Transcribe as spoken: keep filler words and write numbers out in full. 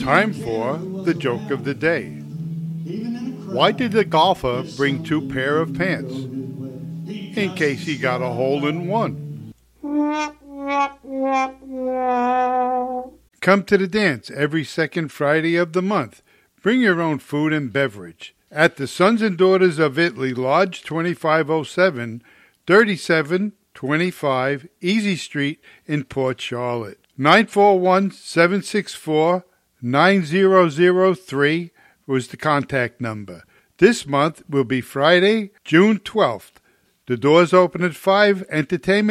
Time for the joke of the day. Why did the golfer bring two pair of pants? In case he got a hole in one. Come to the dance every second Friday of the month. Bring your own food and beverage at the Sons and Daughters of Italy, Lodge twenty-five oh seven, thirty-seven twenty-five Easy Street in Port Charlotte. nine four one, seven six four, nine zero zero three was the contact number. This month will be Friday, June twelfth. The doors open at five. Entertainment